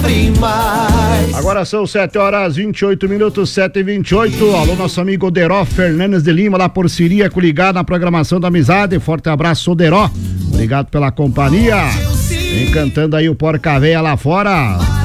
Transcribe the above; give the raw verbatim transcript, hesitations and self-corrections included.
sofre mais. Agora são sete horas vinte e oito minutos, sete e vinte e oito. Alô, nosso amigo Oderó Fernandes de Lima, lá por Siríaco, ligado na programação da Amizade. Forte abraço, Oderó. Obrigado pela companhia. Vem cantando aí o Porca Véia lá fora.